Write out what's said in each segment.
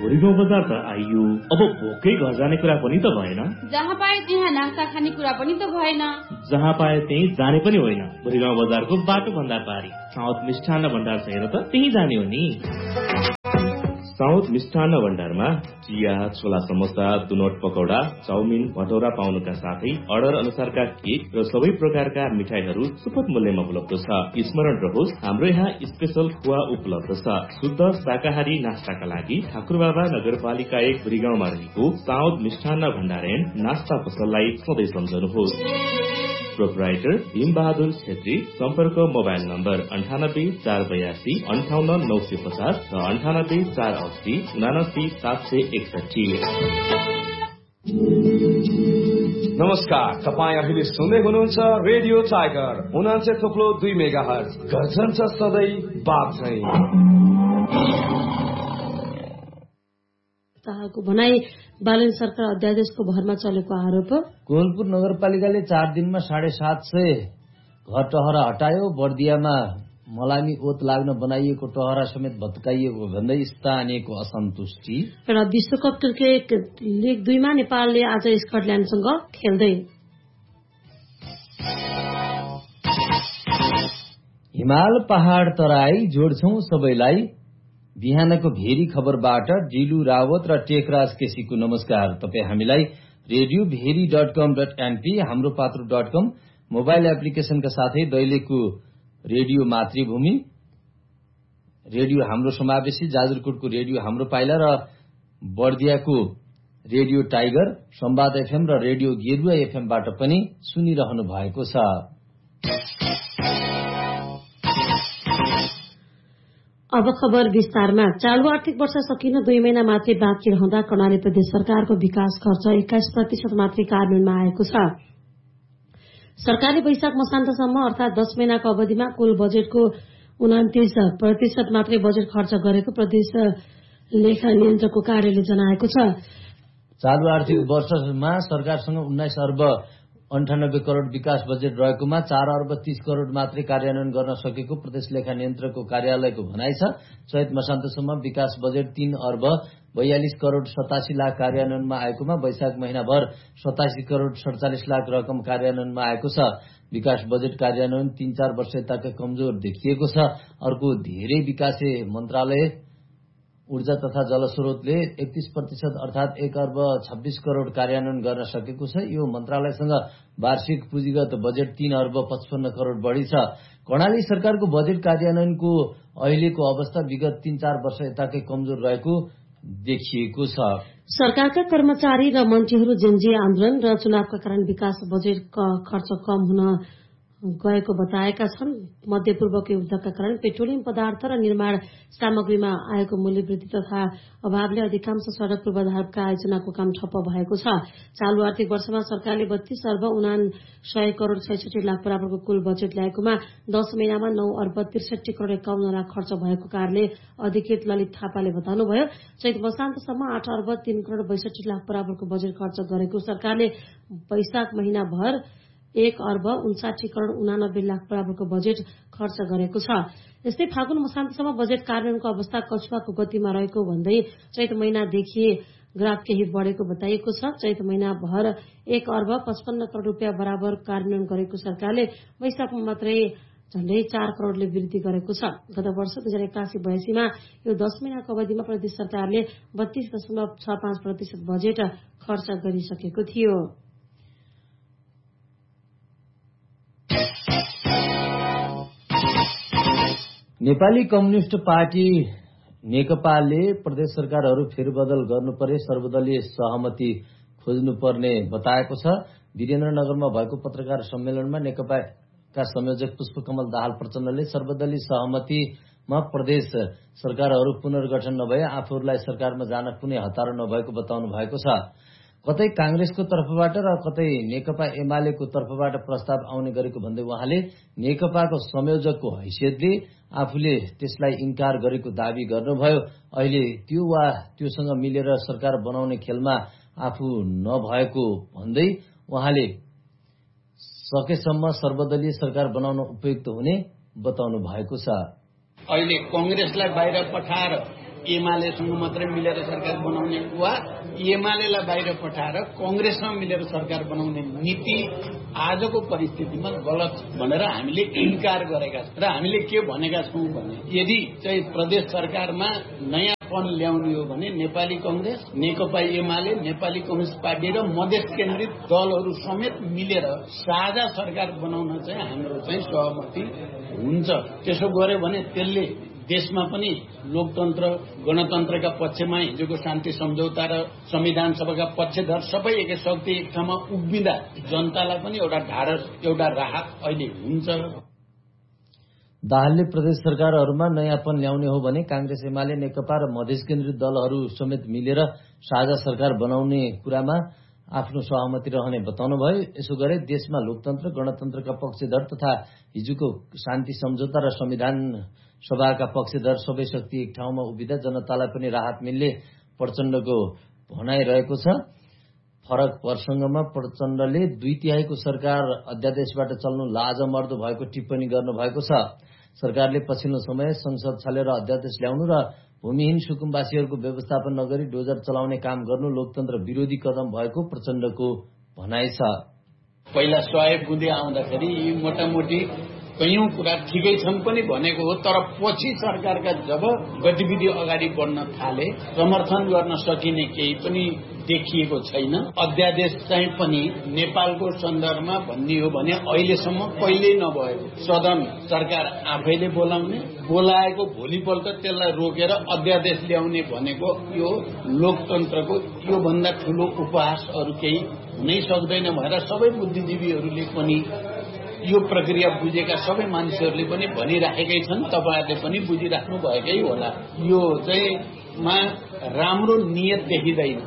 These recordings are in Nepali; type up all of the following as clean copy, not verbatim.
भुरीगाउँ बजार त आइयो, अब भोकै घर जाने कुरा पनि त भएन। जहाँ पाए त्यहाँ नास्ता खाने कुरा पनि त भएन। जहाँ पाए त्यही जाने पनि होइन। भुरीगाउँ बजारको बाटो भन्दा पारी साउथ मिष्ठान्न भण्डार छ हेर त, त्यही जाने हो नि। साउथ मिष्ठान्न भण्डारमा चिया, छोला समोसा, दुनोट पकौडा, चाउमिन, भटौरा पाउनुका साथै अर्डर अनुसारका केक र सबै प्रकारका मिठाईहरू सुपथ मूल्यमा उपलब्ध छ। स्मरण रहोस्, हाम्रो यहाँ स्पेशल खुवा उपलब्ध छ। शुद्ध शाकाहारी नास्ताका लागि ठाकुरबाबा नगरपालिका 1 भुरीगाउँमा रहेको साउथ मिष्ठान्न भण्डार एन्ड नास्ता पसललाई सधैँ सम्झनुहोस्। प्रोपराइटर भीमबहादुर छेत्री। सम्पर्क मोबाइल नम्बर 9848258950 र 9848899761। नमस्कार, तपाईँ अहिले सुन्दै हुनुहुन्छ रेडियो टाइगर 89.2 मेगाहर्ज। गर्जन्छ सधैँ बात चाहिँ को भनाई बालन सरकार अध्यादेशको भरमा चलेको आरोप। कोलपुर नगरपालिकाले 4 दिनमा 750 घर टहरा हटायो। बर्दियामा मलामी ओत लाग्न बनाइएको टहरा समेत भत्काइएको भन्दै स्थानीयको असन्तुष्टि। र विश्वकप क्रिकेट लिग 2 मा नेपालले आज स्कटल्याण्डसँग खेल्दै। हिमाल पहाड तराई जोड्छौं सबैलाई। बिहानको भेरी खबरबाट डिलु रावत र टेकराज केसीको नमस्कार। तपाईँ हामीलाई radiobheri.com.np, हाम्रो पात्रो.com मोबाइल एप्लिकेशनका साथै दैलेखको रेडियो मातृभूमि, रेडियो हाम्रो समावेशी, जाजरकोटको रेडियो हाम्रो पाइला र बर्दियाको रेडियो टाइगर, संवाद एफएम र रेडियो गेरुवा एफएमबाट पनि सुनिरहनु भएको छ। अब खबर विस्तारमा। चालू आर्थिक वर्ष सकिन 2 महिना मात्रै बाँकी रहँदा कर्णाली प्रदेश सरकारको विकास खर्च 21% मात्रै कार्यान्वयनमा आएको छ। सरकारले वैशाख मसान्तसम्म अर्थात 10 महिनाको अवधिमा कुल बजेटको 29% मात्रै बजेट खर्च गरेको प्रदेश लेखा नियन्त्रकको कार्यालयले जनाएको छ। चालू आर्थिक वर्षमा सरकारसँग 19 अर्ब 98 करोड़ विकास बजेट रहेकोमा 4 अर्ब 30 करोड़ मात्रै कार्यान्वयन गर्न सकेको प्रदेश लेखा नियन्त्रकको कार्यालयको भनाइ छ। चैत मसान्तसम्म विकास बजेट 3 अर्ब 42 करोड़ 87 लाख कार्यान्वयनमा आएकोमा वैशाख महिनाभर 87 करोड़ 47 लाख रकम कार्यान्वयनमा आएको छ। विकास बजेट कार्यान्वयन 3-4 वर्ष यताका कमजोर देखिएको छ। अर्को धेरै विकासे मन्त्रालय ऊर्जा तथा जलस्रोतले 31% अर्थात 1 अर्ब 26 करोड़ कार्यान्वयन गर्न सकेको छ। यो मन्त्रालयसँग वार्षिक पुँजीगत बजेट 3 अर्ब 55 करोड़ बढी छ। कर्णाली सरकारको बजेट कार्यान्वयनको अहिलेको अवस्था विगत 3-4 वर्ष यताकै कमजोर रहेको देखिएको छ। सरकारका कर्मचारी र मन्त्रीहरू जेनजी आन्दोलन र चुनावका कारण विकास बजेट खर्च कम हुन गएको बताएका छन्। मध्यपूर्वको युद्धका कारण पेट्रोलियम पदार्थ र निर्माण सामग्रीमा आएको मूल्य वृद्धि तथा अभावले अधिकांश सड़क पूर्वाधारका आयोजनाको काम ठप्प भएको छ। चालू आर्थिक वर्षमा सरकारले 32 अर्ब 59 करोड़ 66 लाख बराबरको कुल बजेट ल्याएकोमा 10 महिनामा 9 अर्ब 63 करोड़ 51 लाख खर्च भएको कार्यालय अधिकृत ललित थापाले बताउनुभयो। चैत मसान्तसम्म 8 अर्ब 3 करोड़ 62 लाख बराबरको बजेट खर्च गरेको सरकारले वैशाख महिनाभर 1 अर्ब 59 करोड़ 89 लाख बराबरको बजेट खर्च गरेको छ। यस्तै फागुन मसान्तसम्म बजेट कार्यान्वयनको अवस्था कछुवाको गतिमा रहेको भन्दै चैत महिनादेखि ग्राफ केही बढ़ेको बताइएको छ। चैत महिनाभर 1 अर्ब 55 करोड़ रुपियाँ बराबर कार्यान्वयन गरेको सरकारले वैशाखमा मात्रै झण्डै 4 करोड़ले वृद्धि गरेको छ। गत वर्ष 2081-82 मा यो 10 महिनाको अवधिमा प्रदेश सरकारले 32.65% बजेट खर्च गरिसकेको थियो। नेपाली कम्युनिष्ट पार्टी नेकपाले प्रदेश सरकारहरू फेरबदल गर्नुपर्ने सर्वदलीय सहमति खोज्नुपर्ने बताएको छ। वीरेन्द्रनगरमा भएको पत्रकार सम्मेलनमा नेकपाका संयोजक पुष्पकमल दाहाल प्रचण्डले सर्वदलीय सहमतिमा प्रदेश सरकारहरू पुनर्गठन नभए आफूहरूलाई सरकारमा जान कुनै हतारो नभएको बताउनु भएको छ। कतै कांग्रेसको तर्फबाट र कतै नेकपा एमालेको तर्फबाट प्रस्ताव आउने गरेको भन्दै उहाँले नेकपाको संयोजकको हैसियतले आफूले त्यसलाई इन्कार गरेको दावी गर्नुभयो। अहिले त्यो वा त्योसँग मिलेर सरकार बनाउने खेलमा आफू नभएको भन्दै उहाँले सकेसम्म सर्वदलीय सरकार बनाउन उपयुक्त हुने बताउनु भएको छ। अहिले कांग्रेसलाई बाहिर पठाएर एमालेसँग मात्रै मिलेर सरकार बनाउने वा एमालेलाई बाहिर पठाएर कांग्रेससँग मिलेर सरकार बनाउने नीति आजको परिस्थितिमा गलत भनेर हामीले इन्कार गरेका छौं। र हामीले के भनेका छौं भने यदि चाहिँ प्रदेश सरकारमा नयाँपन ल्याउने हो भने नेपाली कांग्रेस, नेकपा एमाले, नेपाली कम्युनिस्ट पार्टी र मधेस केन्द्रित दलहरू समेत मिलेर साझा सरकार बनाउन चाहिँ हाम्रो चाहिँ सहमति हुन्छ। त्यसो गर्यो भने त्यसले देशमा पनि लोकतन्त्र गणतन्त्रका पक्षमा हिजोको शान्ति सम्झौता र संविधान सभाका पक्षधर सबै एकै शक्ति एक ठाउँमा उभिँदा जनतालाई पनि एउटा ढाडस एउटा राहत अहिले हुन्छ। दाहालले प्रदेश सरकारहरूमा नयाँपन ल्याउने हो भने कांग्रेस, एमाले, नेकपा र मधेस केन्द्रित दलहरू समेत मिलेर साझा सरकार बनाउने कुरामा आफ्नो सहमति रहने बताउनुभयो। यसो गरे देशमा लोकतन्त्र गणतन्त्रका पक्षधर तथा हिजोको शान्ति सम्झौता र संविधान सभाका पक्षधर सबै शक्ति एक ठाउँमा उभिँदा जनतालाई पनि राहत मिल्ने प्रचण्डको भनाइरहेको छ। फरक प्रसंगमा प्रचण्डले 2/3 सरकार अध्यादेशबाट चल्नु लाजमर्दो भएको टिप्पणी गर्नुभएको छ। सरकारले पछिल्लो समय संसद छलेर अध्यादेश ल्याउनु र भूमिहीन सुकुम्बासीहरूको व्यवस्थापन नगरी डोजर चलाउने काम गर्नु लोकतन्त्र विरोधी कदम भएको प्रचण्डको भनाइ छ। पहिला 100 बुँदे आउँदाखेरि यी मोटामोटी कयौं कुरा ठिकै छन् पनि भनेको हो, तर पछि सरकारका जब गतिविधि अगाडि बढ्न थाले समर्थन गर्न सकिने केही पनि देखिएको छैन। अध्यादेश चाहिँ पनि नेपालको सन्दर्भमा भन्ने हो भने अहिलेसम्म कहिल्यै नभएको सदन सरकार आफैले बोलाएको भोलिपल्ट त्यसलाई रोकेर अध्यादेश ल्याउने भनेको यो लोकतन्त्रको यो भन्दा ठूलो उपहास अरू केही हुनै सक्दैन भनेर सबै बुद्धिजीवीहरूले पनि यो प्रक्रिया बुझेका सबै मानिसहरूले पनि भनिराखेकै छन्। तपाईहरुले पनि बुझिराख्नु भएकै होला। यो चाहिँ मा राम्रो नियत देखिदैन।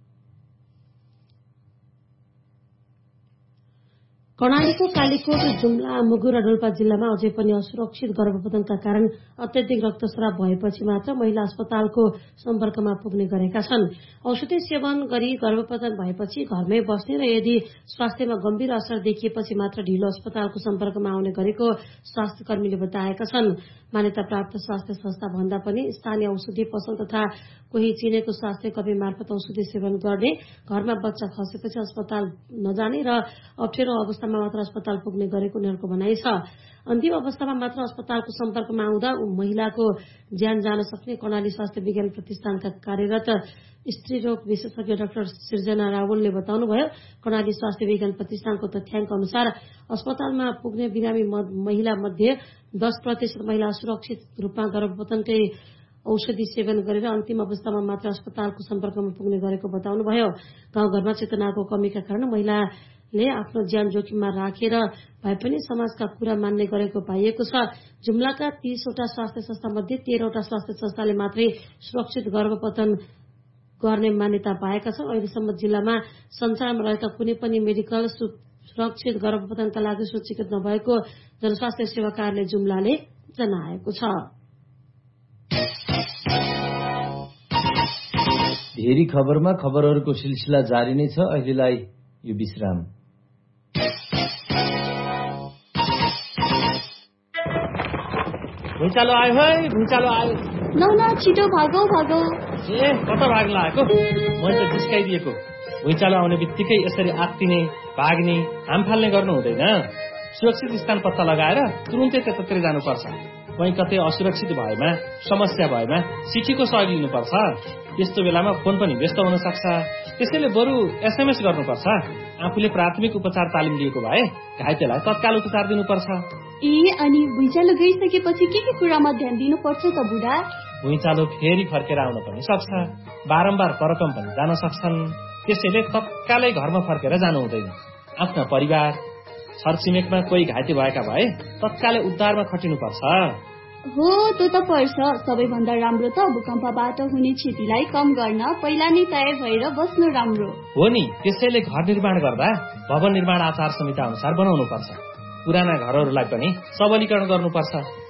कर्णालीको कालीकोट, जुम्ला, मुगु र डोल्पा जिल्लामा अझै पनि असुरक्षित गर्भपतनका कारण अत्याधिक रक्तस्राव भएपछि मात्र महिला अस्पतालको सम्पर्कमा पुग्ने गरेका छन्। औषधि सेवन गरी गर्भपतन भएपछि घरमै बस्ने र यदि स्वास्थ्यमा गम्भीर असर देखिएपछि मात्र ढिलो अस्पतालको सम्पर्कमा आउने गरेको स्वास्थ्य कर्मीले बताएका छन्। मान्यता प्राप्त स्वास्थ्य संस्था भन्दा पनि स्थानीय औषधि पसल तथा कोही चिनेको स्वास्थ्य कर्मी मार्फत औषधि सेवन गर्ने, घरमा बच्चा खसेपछि अस्पताल नजाने र अप्ठ्यारो अवस्थामा मात्र अस्पताल पुग्ने गरेको उनीहरूको भनाइ छ। अन्तिम अवस्थामा मात्र अस्पतालको सम्पर्कमा आउँदा महिलाको ज्यान जान सक्ने कर्णाली स्वास्थ्य विज्ञान प्रतिष्ठानका कार्यरत स्त्रीरोग विशेषज्ञ डाक्टर सृजना रावलले बताउनुभयो। कर्णाली स्वास्थ्य विज्ञान प्रतिष्ठानको तथ्याङ्क अनुसार अस्पतालमा पुग्ने बिरामी महिला मध्ये 10% महिला सुरक्षित रूपमा गर्भपतनकै औषधि सेवन गरेर अन्तिम अवस्थामा मात्र अस्पतालको सम्पर्कमा पुग्ने गरेको बताउनुभयो। गाउँघरमा चेतनाको कमीका कारण महिलाले आफ्नो ज्यान जोखिममा राखेर भए पनि समाजका कुरा मान्ने गरेको पाइएको छ। जुम्लाका 30 वटा स्वास्थ्य संस्था मध्ये 13 वटा स्वास्थ्य संस्थाले मात्रै सुरक्षित गर्भपतन गर्ने मान्यता पाएका छन्। अहिलेसम्म जिल्लामा सञ्चालनमा रहेका कुनै पनि मेडिकल सुरक्षित गर्भपतनका लागि सूचीकृत नभएको जनस्वास्थ्य सेवा कार्यालय जुम्लाले जनाएको छ। हेरी खबरमा खबरहरूको सिलसिला जारी नै छ। अहिलेलाई यो विश्राम। भुइँचालो आयो है, भुइँचालो आयो। ल छिटो भागौ भागौ। ए कता भाग्न लागेको? मैले त जिस्काइदिएको। भुइँचालो आउने बित्तिकै यसरी आत्तिने, भाग्ने, हाम फाल्ने गर्नु हुँदैन। सुरक्षित स्थान पत्ता लगाएर तुरुन्तै त्यतातिर जानुपर्छ। कहीँ कतै असुरक्षित भएमा, समस्या भएमा चिठीको सहयोग लिनुपर्छ। यस्तो बेलामा फोन पनि व्यस्त हुन सक्छ। त्यसैले बरु SMS गर्नुपर्छ। आफूले प्राथमिक उपचार तालिम लिएको भए घाइतेलाई तत्काल उपचार दिनुपर्छ। अनि भुइँचालो गइसकेपछि के कुरामा ध्यान दिनुपर्छ त बुढा? भुइँचालो फेरि फर्केर आउन पनि सक्छ। बारम्बार परकम पनि जान सक्छन्। त्यसैले तत्कालै घरमा फर्केर जानु हुँदैन। आफ्ना परिवार छरछिमेकमा कोही घाइते भएका भए तत्कालै उद्धारमा खटिनुपर्छ। हो त्यो त पर्छ। सबैभन्दा राम्रो त भूकम्पबाट हुने क्षतिलाई कम गर्न पहिला नै तयार भएर बस्नु राम्रो हो नि। त्यसैले घर निर्माण गर्दा भवन निर्माण आचार संहिता अनुसार बनाउनुपर्छ। पुराना घरहरूलाई पनि सबलीकरण गर्नुपर्छ।